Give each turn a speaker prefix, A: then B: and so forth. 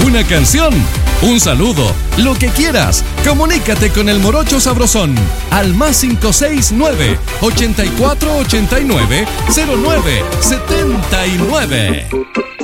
A: una canción, un saludo, lo que quieras. Comunícate con el Morocho Sabrosón al más 569-8489-0979.